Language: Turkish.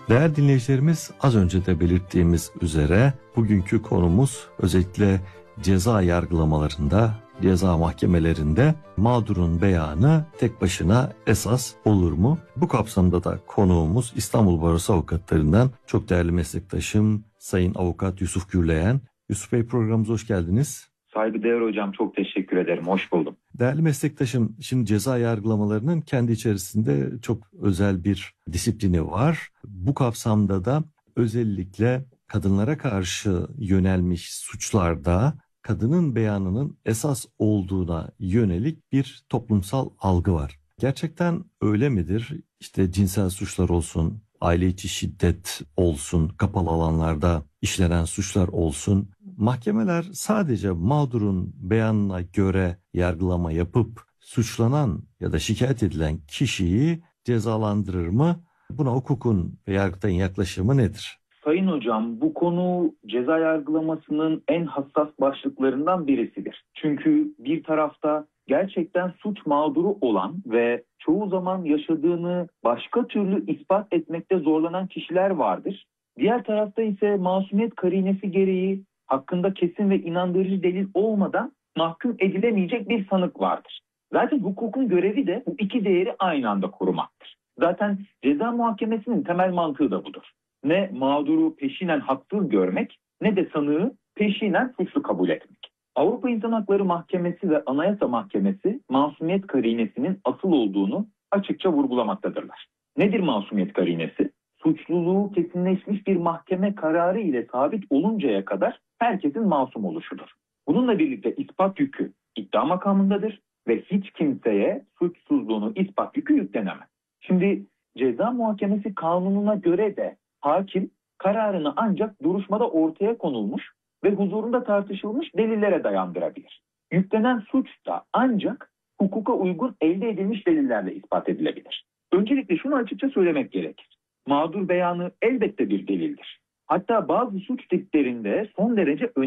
Değerli dinleyicilerimiz, az önce de belirttiğimiz üzere bugünkü konumuz özellikle ceza yargılamalarında, ceza mahkemelerinde mağdurun beyanı tek başına esas olur mu? Bu kapsamda da konuğumuz İstanbul Barosu Avukatlarından çok değerli meslektaşım Sayın Avukat Yusuf Gürleyen. Yusuf Bey, programımıza hoş geldiniz. Saygıdeğer hocam, çok teşekkür ederim. Hoş buldum. Değerli meslektaşım, şimdi ceza yargılamalarının kendi içerisinde çok özel bir disiplini var. Bu kapsamda da özellikle kadınlara karşı yönelmiş suçlarda kadının beyanının esas olduğuna yönelik bir toplumsal algı var. Gerçekten öyle midir? İşte cinsel suçlar olsun, aile içi şiddet olsun, kapalı alanlarda işlenen suçlar olsun. Mahkemeler sadece mağdurun beyanına göre yargılama yapıp suçlanan ya da şikayet edilen kişiyi cezalandırır mı? Buna hukukun ve yargıtayın yaklaşımı nedir? Sayın hocam, bu konu ceza yargılamasının en hassas başlıklarından birisidir. Çünkü bir tarafta gerçekten suç mağduru olan ve çoğu zaman yaşadığını başka türlü ispat etmekte zorlanan kişiler vardır. Diğer tarafta ise masumiyet karinesi gereği hakkında kesin ve inandırıcı delil olmadan mahkum edilemeyecek bir sanık vardır. Zaten hukukun görevi de bu iki değeri aynı anda korumaktır. Zaten ceza muhakemesinin temel mantığı da budur. Ne mağduru peşinen haksız görmek ne de sanığı peşinen suçlu kabul etmek. Avrupa İnsan Hakları Mahkemesi ve Anayasa Mahkemesi masumiyet karinesinin asıl olduğunu açıkça vurgulamaktadırlar. Nedir masumiyet karinesi? Suçluluğu kesinleşmiş bir mahkeme kararı ile sabit oluncaya kadar herkesin masum oluşudur. Bununla birlikte ispat yükü iddia makamındadır ve hiç kimseye suçsuzluğunu ispat yükü yüklenemez. Şimdi ceza muhakemesi kanununa göre de hakim kararını ancak duruşmada ortaya konulmuş ve huzurunda tartışılmış delillere dayandırabilir. Yüklenen suç da ancak hukuka uygun elde edilmiş delillerle ispat edilebilir. Öncelikle şunu açıkça söylemek gerekir. Mağdur beyanı elbette bir delildir. Hatta bazı suç tiplerinde son derece önemli